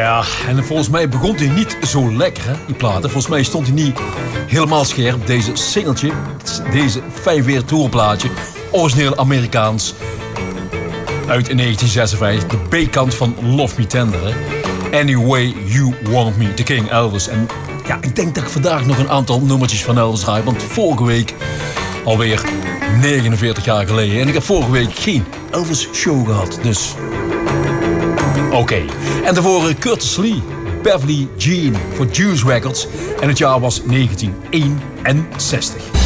Ja, en volgens mij begon hij niet zo lekker, hè, die platen. Volgens mij stond hij niet helemaal scherp. Deze singeltje, deze 45 toerplaatje, origineel Amerikaans, uit in 1956. De B-kant van Love Me Tender, hè. Anyway You Want Me, The King, Elvis. En ja, ik denk dat ik vandaag nog een aantal nummertjes van Elvis draai. Want vorige week, alweer 49 jaar geleden, en ik heb vorige week geen Elvis show gehad, dus... Oké. En daarvoor Curtis Lee, Beverly Jean voor Juice Records. En het jaar was 1961.